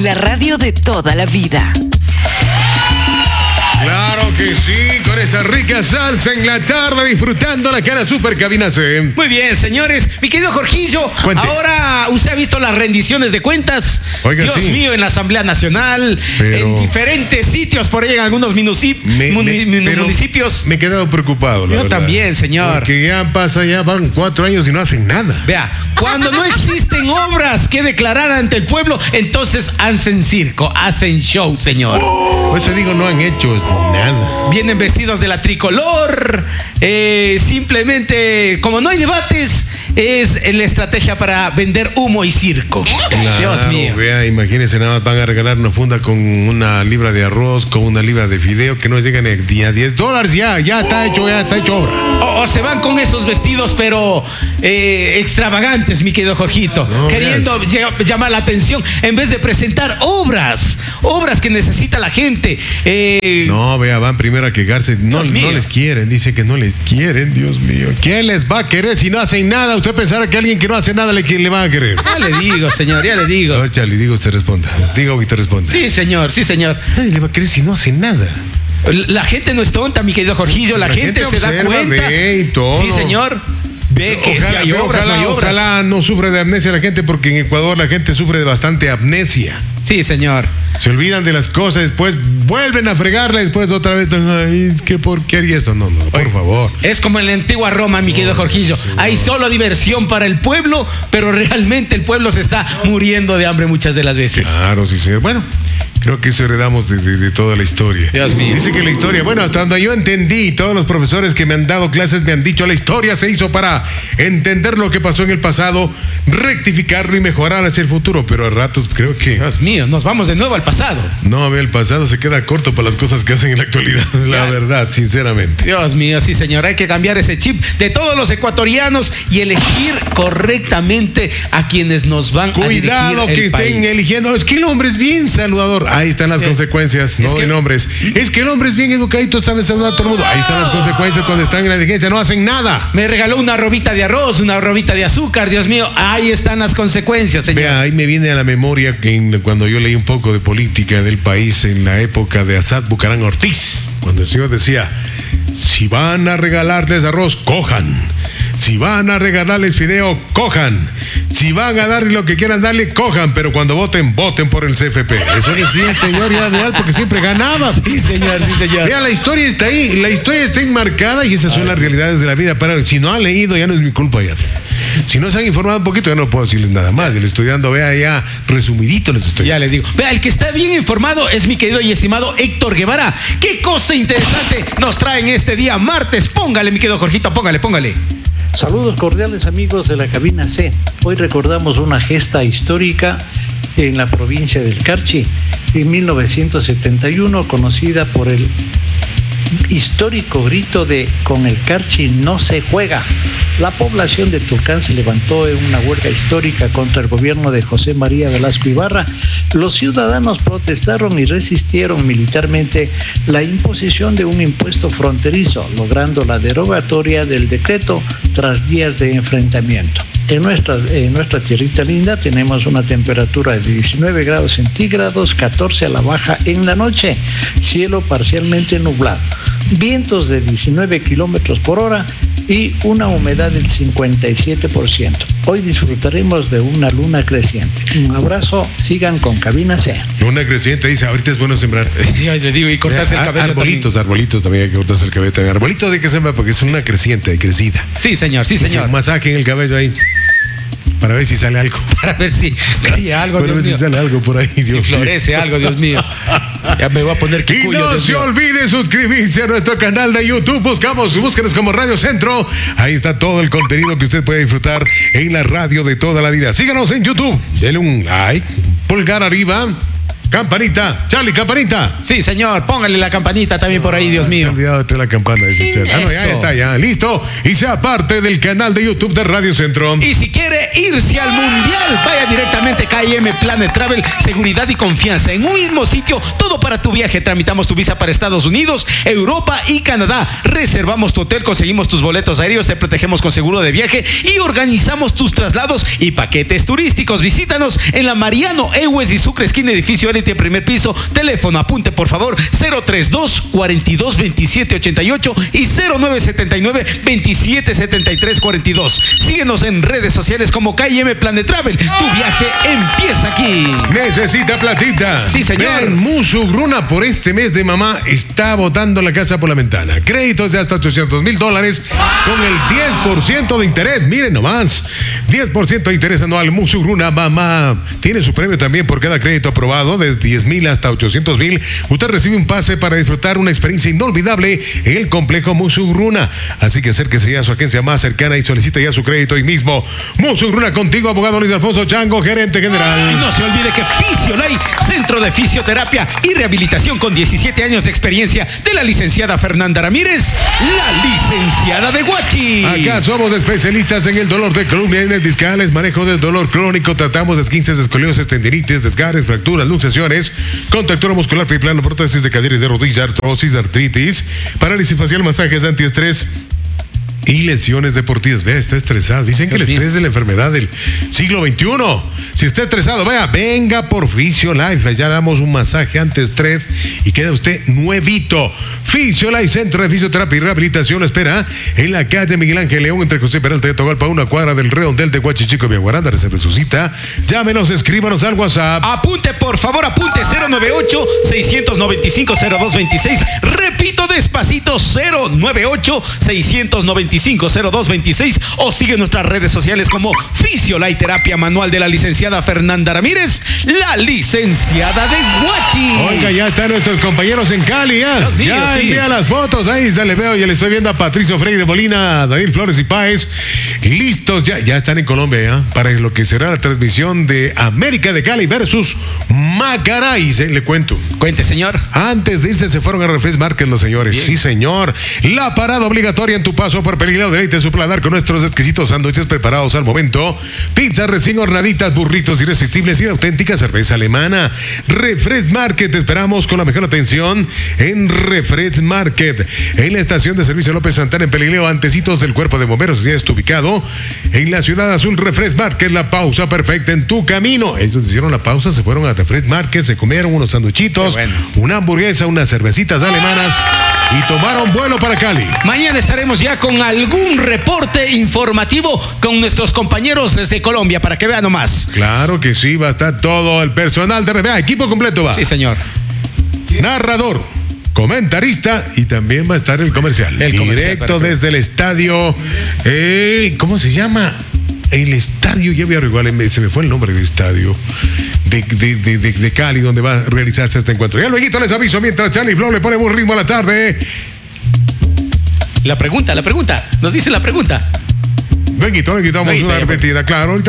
la radio de toda la vida. Claro que sí, con esa rica salsa en la tarde, disfrutando la cara super cabina C. Muy bien, señores. Mi querido Jorgillo, Cuente. Ahora usted ha visto las rendiciones de cuentas. Oiga, Dios sí. mío, en la Asamblea Nacional, Pero- en diferentes sitios, por ahí en algunos municipios. Me he quedado preocupado, la Yo verdad. también, señor. Porque ya van 4 años y no hacen nada. Vea, cuando no existen obras que declarar ante el pueblo, entonces hacen circo, hacen show, señor. Por eso digo, no han hecho nada. Vienen vestidos de la tricolor. Simplemente, como no hay debates, es la estrategia para vender humo y circo. Claro, Dios mío. Vea, imagínense, nada más van a regalar una funda con una libra de arroz, con una libra de fideo, que no llegan ni a $10. Ya está hecho obra. O se van con esos vestidos, pero extravagantes, mi querido Jorgito, No, queriendo llamar la atención en vez de presentar obras que necesita la gente. No, vea, van primero a quejarse. No Dios mío. les quieren, dice que no les quieren, Dios mío. ¿Quién les va a querer si no hacen nada? Usted pensará que alguien que no hace nada le va a querer. Ya le digo, señor, ya le digo. No, Charlie, digo, usted responda. Digo que usted responda. Sí, señor, sí, señor. Nadie le va a querer si no hace nada. La gente no es tonta, mi querido Jorgillo. La gente se da observa, cuenta. ve y todo. Sí, señor. Ve que si hay obras, no hay obras. Ojalá no sufra de amnesia la gente, porque en Ecuador la gente sufre de bastante amnesia. Sí, señor. Se olvidan de las cosas, después vuelven a fregarla, después otra vez, ay, qué porquería esto. No, por favor. Es como en la antigua Roma, mi querido Jorgillo. Hay solo diversión para el pueblo, pero realmente el pueblo se está muriendo de hambre muchas de las veces. Claro, sí, señor. Bueno, creo que eso heredamos de toda la historia. Dios mío. Dice que la historia, bueno, hasta donde yo entendí, todos los profesores que me han dado clases me han dicho, la historia se hizo para entender lo que pasó en el pasado, rectificarlo y mejorar hacia el futuro. Pero a ratos creo que Dios mío, nos vamos de nuevo al pasado. no, ve, el pasado se queda corto para las cosas que hacen en la actualidad, la Ya. verdad, sinceramente. Dios mío, sí, señor. Hay que cambiar ese chip de todos los ecuatorianos y elegir correctamente a quienes nos van Cuidado a dirigir que el país. estén eligiendo. Es que el hombre es bien saludador. Ahí están las consecuencias, no que- de nombres. Es que el hombre es bien educadito, sabe saludar a todo el mundo. Ahí están las consecuencias cuando están en la dirigencia, no hacen nada. Me regaló una robita de arroz, una robita de azúcar. Dios mío, ahí están las consecuencias, señor. Vea, ahí me viene a la memoria que cuando yo leí un poco de política del país en la época de Asad Bucarán Ortiz, cuando el señor decía, si van a regalarles arroz, cojan. Si van a regalarles fideo, cojan. Si van a darle lo que quieran darle, cojan. Pero cuando voten, voten por el CFP. Eso decía el señor ya real, porque siempre ganaba. Sí, señor, sí, señor. Vea, la historia está ahí, la historia está enmarcada y esas son las realidades de la vida. Pero si no han leído, ya no es mi culpa ya. Si no se han informado un poquito, ya no puedo decirles nada más. El estudiando, vea ya, resumidito les estoy. Ya le digo. Vea, el que está bien informado es mi querido y estimado Héctor Guevara. ¿Qué cosa interesante nos traen este día martes? Póngale, mi querido Jorgito, póngale. Saludos cordiales amigos de la cabina C. Hoy recordamos una gesta histórica en la provincia del Carchi en 1971, conocida por el histórico grito de "con el Carchi no se juega". La población de Tulcán se levantó en una huelga histórica contra el gobierno de José María Velasco Ibarra. Los ciudadanos protestaron y resistieron militarmente la imposición de un impuesto fronterizo, logrando la derogatoria del decreto tras días de enfrentamiento. En nuestra tierrita linda tenemos una temperatura de 19 grados centígrados, 14 a la baja en la noche, cielo parcialmente nublado, vientos de 19 kilómetros por hora y una humedad del 57%. Hoy disfrutaremos de una luna creciente. Un abrazo, sigan con Cabina C. Una creciente dice, ahorita es bueno sembrar. Ya le digo, y cortarse el cabello Arbolitos también hay que cortarse el cabello también. Arbolitos hay que sembrar porque es una creciente, crecida. también. Sí, señor, sí, señor. Un masaje en el cabello ahí. Para ver si sale algo. Para ver si cae algo, Para Dios ver si mío. sale algo por ahí, Si Dios mío. florece algo, Dios mío. Ya me voy a poner Y quicuyo, no Dios se mío. olvide suscribirse a nuestro canal de YouTube. Búsquenos como Radio Centro. Ahí está todo el contenido que usted puede disfrutar en la radio de toda la vida. Síganos en YouTube. Denle un like, pulgar arriba. Campanita, Charlie, campanita. Sí, señor, póngale la campanita también por ahí, Dios Se ha mío. olvidado de la campana, dice Charlie. No, ya Eso. está, ya, listo. Y sea parte del canal de YouTube de Radio Centro. Y si quiere irse al mundial, vaya directamente a KM Planet Travel, seguridad y confianza. En un mismo sitio, todo para tu viaje. Tramitamos tu visa para Estados Unidos, Europa y Canadá. Reservamos tu hotel, conseguimos tus boletos aéreos, te protegemos con seguro de viaje y organizamos tus traslados y paquetes turísticos. Visítanos en la Mariano Ewes y Sucre, esquina edificio Elite, primer piso. Teléfono, apunte por favor, 032-42-27-88 y 0979-27-73-42. Síguenos en redes sociales como KM Planet Travel. Tu viaje empieza aquí. Necesita platita. Sí, señor. Vean, Musugruna por este mes de mamá está botando la casa por la ventana. Créditos de hasta $800,000 con el 10% de interés. Miren nomás, 10% de interés anual. Musugruna mamá tiene su premio también por cada crédito aprobado, desde 10,000 hasta 800,000. Usted recibe un pase para disfrutar una experiencia inolvidable en el complejo Musugruna. Así que acérquese ya a su agencia más cercana y solicite ya su crédito hoy mismo. Musugruna contigo, abogado Luis Alfonso Chango, gerente Y general. no se olvide que Fisiolay, centro de fisioterapia y rehabilitación con 17 años de experiencia, de la licenciada Fernanda Ramírez, la licenciada de Huachi. Acá somos especialistas en el dolor de columna y hernias discales, manejo del dolor crónico, tratamos de esguinces, escoliosis, tendinitis, desgarres, fracturas, luxaciones, contractura muscular biplano, prótesis de cadera y de rodilla, artrosis, artritis, parálisis facial, masajes antiestrés y lesiones deportivas. Vea, está estresado. Dicen que el estrés es la enfermedad del siglo XXI. Si está estresado, vea, venga por Fisiolife. Ya damos un masaje antiestrés y queda usted nuevito. Fisiolife, centro de fisioterapia y rehabilitación, lo espera en la calle Miguel Ángel León, entre José Peralta y Togalpa, una cuadra del redondel de Huachichico, Villaguaranda. Reserve su cita. Llámenos, escríbanos al WhatsApp. Apunte, por favor, apunte 098-695-0226. Repito despacito, 098-695-0226. O sigue nuestras redes sociales como Fisiolay Terapia Manual de la licenciada Fernanda Ramírez, la licenciada de Huachi. Oiga, ya están nuestros compañeros en Cali, ¿ya? Dios mío, Ya sí. envía las fotos, ahí está, le veo, ya le estoy viendo a Patricio Freire Molina, a Daniel Flores y Páez. Listos, ya están en Colombia, ¿ya? Para lo que será la transmisión de América de Cali versus Macaray, le cuento. Cuente, señor. Antes de irse se fueron a Refres Márquez los señores. Bien. Sí, señor. La parada obligatoria en tu paso por Peligro. Deleite su paladar con nuestros exquisitos sándwiches preparados al momento. Pizzas recién hornaditas, burritos irresistibles y auténtica cerveza alemana. Refres Market, te esperamos con la mejor atención en Refres Market. En la estación de servicio López Santana en Peligro, antecitos del Cuerpo de Bomberos. Ya está ubicado en la ciudad azul. Refres Market, la pausa perfecta en tu camino. Ellos hicieron la pausa, se fueron a Refres Market, se comieron unos sanduchitos, Qué bueno. una hamburguesa, unas cervecitas alemanas y tomaron vuelo para Cali. Mañana estaremos ya con algún reporte informativo con nuestros compañeros desde Colombia, para que vean nomás. Claro que sí, va a estar todo el personal de RBA, equipo completo va. Sí, señor. Narrador, comentarista y también va a estar el comercial. El comercial, Directo para que- desde el estadio. ¿Cómo se llama? El estadio, ya voy a regalar, se me fue el nombre del estadio de Cali, donde va a realizarse este encuentro. Ya luego les aviso mientras Charlie Flow le ponemos ritmo a la tarde. La pregunta, nos dice la pregunta. Luego le quitamos Lueguito, una ya, repetida, claro.